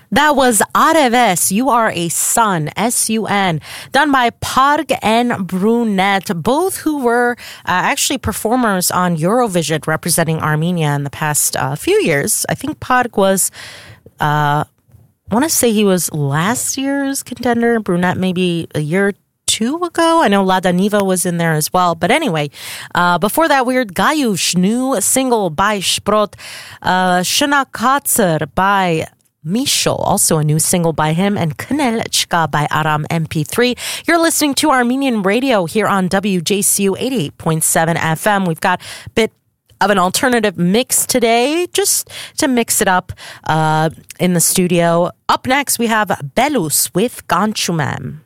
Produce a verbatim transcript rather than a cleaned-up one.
That was Areves, You Are a Sun, S U N, done by Park and Brunette, both who were uh, actually performers on Eurovision representing Armenia in the past uh, few years. I think Park was, uh, I want to say he was last year's contender, Brunette maybe a year or two ago. I know Lada Niva was in there as well. But anyway, uh, before that, we heard Gayush, new single by Sprot, uh, Shana Katser by Misho, also a new single by him, and Knelechka by Aram M P three. You're listening to Armenian Radio here on W J C U eighty-eight point seven F M. We've got a bit of an alternative mix today, just to mix it up uh, in the studio. Up next, we have Belus with Ganchumem.